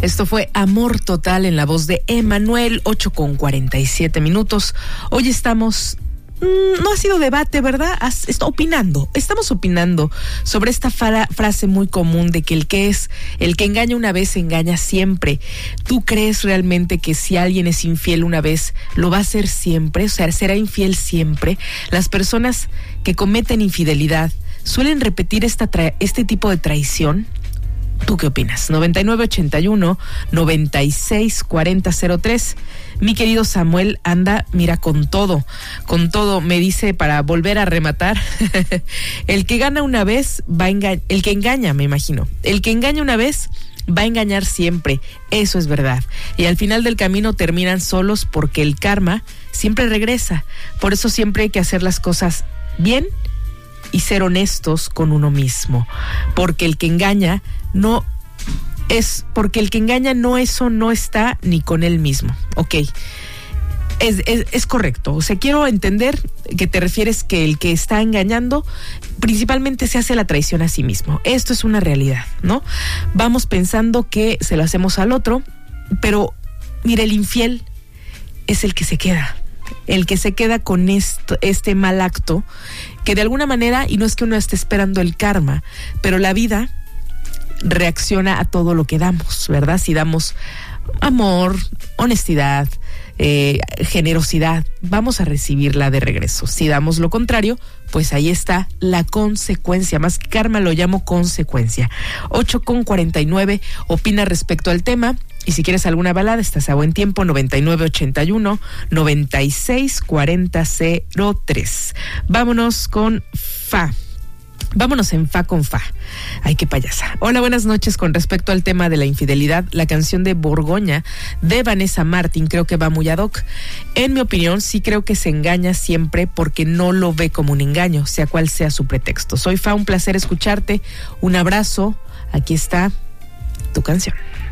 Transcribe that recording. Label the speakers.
Speaker 1: Esto fue Amor Total en la voz de Emanuel, 8:47. Hoy estamos... no ha sido debate, ¿verdad? Estamos opinando sobre esta frase muy común de que el que engaña una vez engaña siempre. ¿Tú crees realmente que si alguien es infiel una vez, lo va a hacer siempre? O sea, ¿será infiel siempre? Las personas que cometen infidelidad suelen repetir este tipo de traición. ¿Tú qué opinas? 9981-964003. Mi querido Samuel anda, mira, con todo, me dice, para volver a rematar, el que gana una vez el que engaña una vez va a engañar siempre, eso es verdad. Y al final del camino terminan solos porque el karma siempre regresa. Por eso siempre hay que hacer las cosas bien y ser honestos con uno mismo, porque el que engaña no está ni con él mismo. Ok, es correcto. O sea, quiero entender que te refieres que el que está engañando principalmente se hace la traición a sí mismo. Esto es una realidad, ¿no? Vamos pensando que se lo hacemos al otro, pero mira, el infiel es el que se queda. El que se queda con este mal acto, que de alguna manera, y no es que uno esté esperando el karma, pero la vida reacciona a todo lo que damos, ¿verdad? Si damos amor, honestidad, generosidad, vamos a recibirla de regreso. Si damos lo contrario, pues ahí está la consecuencia. Más que karma, lo llamo consecuencia. 8:49, opina respecto al tema. Y si quieres alguna balada, estás a buen tiempo, 9981-964003. Vámonos con Fa. Vámonos en Fa con Fa. Ay, qué payasa. Hola, buenas noches. Con respecto al tema de la infidelidad, la canción de Borgoña de Vanessa Martín creo que va muy ad hoc. En mi opinión, sí creo que se engaña siempre porque no lo ve como un engaño, sea cual sea su pretexto. Soy Fa, un placer escucharte. Un abrazo. Aquí está tu canción.